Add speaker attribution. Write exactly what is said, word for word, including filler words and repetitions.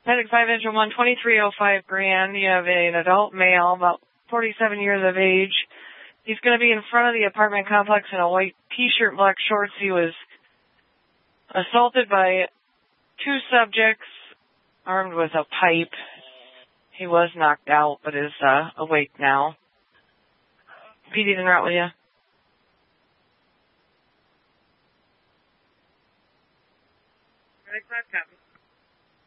Speaker 1: Heading five engine one, twenty-three oh five Grand. You have an adult male, about forty-seven years of age. He's going to be in front of the apartment complex in a white t-shirt, black shorts. He was assaulted by two subjects armed with a pipe. He was knocked out, but is uh, awake now. P D's en route with you.